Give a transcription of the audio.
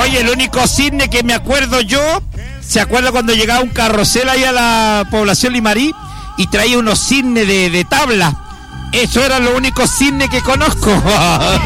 Oye, el único cisne que me acuerdo yo, ¿se acuerda cuando llegaba un carrusel ahí a la población Limarí y traía unos cisnes de tabla? Eso era lo único cisne que conozco.